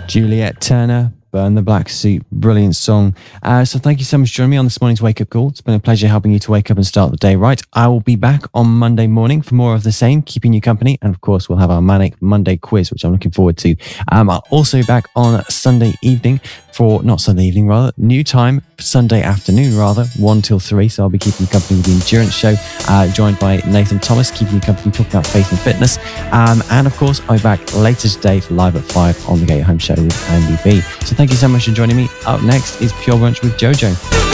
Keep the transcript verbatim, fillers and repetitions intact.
Juliet Turner, Burn the Black Suit, brilliant song. Uh, so thank you so much for joining me on this morning's Wake Up Call. It's been a pleasure helping you to wake up and start the day right. I will be back on Monday morning for more of the same, keeping you company. And of course, we'll have our Manic Monday quiz, which I'm looking forward to. Um, I'll also be back on Sunday evening for, not Sunday evening rather, new time, Sunday afternoon rather, one till three. So I'll be keeping you company with the Endurance Show, uh, joined by Nathan Thomas, keeping you company, talking about faith and fitness. Um, and of course, I'll be back later today for Live at five on the Get Your Home Show with Andy B. So thank you so much for joining me. Up next is Pure Brunch with Jojo.